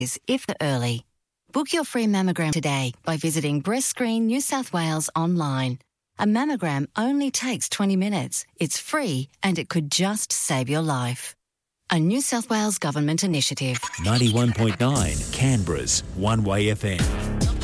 if early. Book your free mammogram today by visiting Breast Screen New South Wales online. A mammogram only takes 20 minutes. It's free and it could just save your life. A New South Wales Government initiative. 91.9 Canberra's One Way FM.